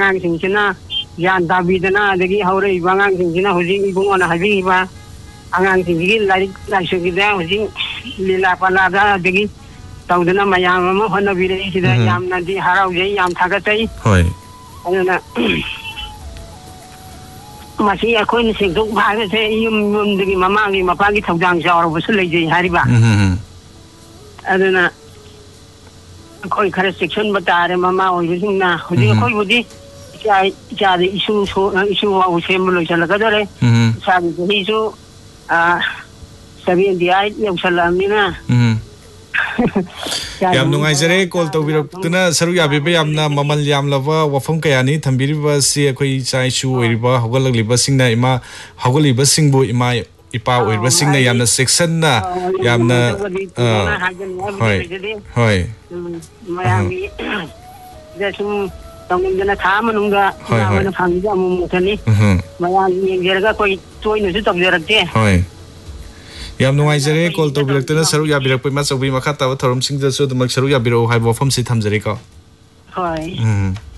ꯑꯉꯥꯡꯁꯤꯡꯁꯤꯅ ꯒ꯭ꯌꯥꯟ ꯇꯥꯕꯤꯗꯅ ꯑꯗꯒꯤ ꯍꯧꯔꯛꯏꯕ ꯑꯉꯥꯡꯁꯤꯡꯁꯤꯅ ꯍꯧꯖꯤꯛ ꯏꯕꯨꯡꯉꯣꯅ ꯍꯥꯏꯕꯤꯈꯤꯕ ꯑꯉꯥꯡꯁꯤꯡꯁꯤꯒꯤ ꯂꯥꯏꯔꯤꯛ ꯂꯥꯏꯁꯨꯒꯤꯗ ꯍꯧꯖꯤꯛ ꯂꯤꯂꯥ ꯄꯥꯂꯥꯗ ꯑꯗꯒꯤ ꯇꯧꯗꯅ ꯃꯌꯥꯝ ꯑꯃ ꯍꯣꯠꯅꯕꯤꯔꯛꯏꯁꯤꯗ ꯌꯥꯝꯅꯗꯤ ꯍꯔꯥꯎꯖꯩ ꯌꯥꯝ ꯊꯥꯒꯠꯆꯩ ꯍꯣꯏ ꯑꯗꯨꯅ ꯃꯁꯤ ꯑꯩꯈꯣꯏꯅ ꯁꯦꯡꯗꯣꯛꯄ ꯍꯥꯏꯕꯁꯦ ꯌꯨꯝꯗꯒꯤ ꯃꯃꯥꯒꯤ ꯃꯄꯥꯒꯤ ꯊꯧꯗꯥꯡ ꯆꯥꯎꯔꯕꯁꯨ ꯂꯩꯖꯩ ꯍꯥꯏꯔꯤꯕ ꯑꯗꯨꯅ ꯑꯩꯈꯣꯏ ꯈꯔ ꯆꯦꯛꯁꯤꯟꯕ ꯇꯥꯔꯦ ꯃꯃꯥ ꯑꯣꯏꯕꯁꯤꯡꯅ ꯍꯧꯖꯤꯛ ꯑꯩꯈꯣꯏꯕꯨꯗꯤ ꯏꯆꯥꯗꯤ ꯏꯁꯨ ꯐꯥꯎ ꯁꯦꯝꯕ ꯂꯣꯏꯁꯤꯜꯂꯛꯀꯗꯧꯔꯦ ꯏꯆꯥꯒꯤ ꯆꯍꯤꯁꯨ 78 ꯌꯧꯁꯜꯂꯛꯑꯕꯅꯤꯅ ꯌꯥꯝ ꯅꯨꯡꯉꯥꯏꯖꯔꯦ ꯀꯣꯜ ꯇꯧꯕꯤꯔꯛꯇꯨꯅ ꯁꯔꯨꯛ ꯌꯥꯕꯤꯕ ꯌꯥꯝꯅ ꯃꯃꯜ ꯌꯥꯝꯂꯕ ꯋꯥꯐꯝ ꯀꯌꯥꯅꯤ ꯊꯝꯕꯤꯔꯤꯕꯁꯤ ꯑꯩꯈꯣꯏ ꯏꯆꯥ ꯏꯁꯨ ꯑꯣꯏꯔꯤꯕ ꯍꯧꯒꯠꯂꯛꯂꯤꯕꯁꯤꯡꯅ ꯏꯄꯥ ꯏꯄꯥ ꯑꯣꯏꯔꯤꯕꯁꯤꯡꯅ ꯌꯥꯝꯅ ꯆꯦꯛꯁꯟꯅ ꯌꯥꯝꯅ ꯍꯣꯏ ꯍꯣꯏ ꯃꯌꯥꯝꯒꯤ ꯁꯨꯝ ꯇꯧꯅꯤꯡꯗꯅ ꯊꯥ ꯃꯅꯨꯡꯗ ꯌꯥꯝꯅ ꯐꯪꯉꯤꯁꯦ ꯑꯃꯨꯛ ꯃꯨꯛꯇꯅꯤ ꯃꯌꯥꯝ ꯌꯦꯡꯖꯔꯒ ꯑꯩꯈꯣꯏ ꯇꯣꯏꯅꯁꯨ ꯇꯧꯖꯔꯛꯇꯦ ꯍꯣꯏ ꯌꯥꯝ ꯅꯨꯡꯉꯥꯏꯖꯔꯦ ꯀꯣꯜ ꯇꯧꯕꯤꯔꯛꯇꯨꯅ ꯁꯔꯨꯛ ꯌꯥꯕꯤꯔꯛꯄ ꯏꯃꯥ ꯆꯧꯕꯤ ꯃꯈꯥ ꯇꯥꯕ ꯊꯧꯔꯝꯁꯤꯡꯗꯁꯨ ꯑꯗꯨꯃꯛ ꯁꯔꯨꯛ ꯌꯥꯕꯤꯔꯛꯎ ꯍꯥꯏꯕ ꯋꯥꯐꯝꯁꯤ ꯊꯝꯖꯔꯤꯀꯣ ꯍꯣꯏ